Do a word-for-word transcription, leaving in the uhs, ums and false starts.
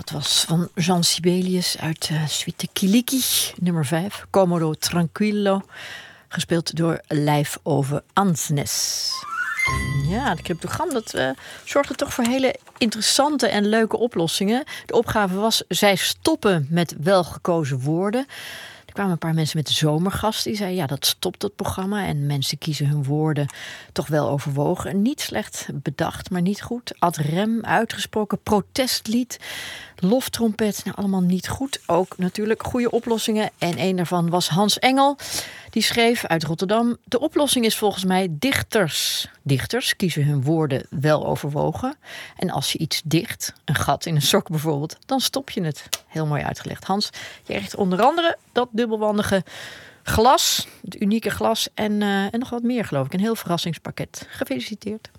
Dat was van Jean Sibelius uit uh, Suite Kiliki, nummer vijf. Comodo Tranquillo, gespeeld door Lijf Ove Ansnes. Ja, het cryptogram dat uh, zorgde toch voor hele interessante en leuke oplossingen. De opgave was, zij stoppen met welgekozen woorden. Er kwamen een paar mensen met de zomergast. Die zeiden, ja, dat stopt het programma. En mensen kiezen hun woorden toch wel overwogen. Niet slecht bedacht, maar niet goed. Ad rem, uitgesproken, protestlied, loftrompet. Nou, allemaal niet goed. Ook natuurlijk goede oplossingen. En een daarvan was Hans Engel. Die schreef uit Rotterdam, de oplossing is volgens mij dichters. Dichters kiezen hun woorden wel overwogen. En als je iets dicht, een gat in een sok bijvoorbeeld, dan stop je het. Heel mooi uitgelegd. Hans, je krijgt onder andere dat dubbelwandige glas, het unieke glas en, uh, en nog wat meer geloof ik. Een heel verrassingspakket. Gefeliciteerd.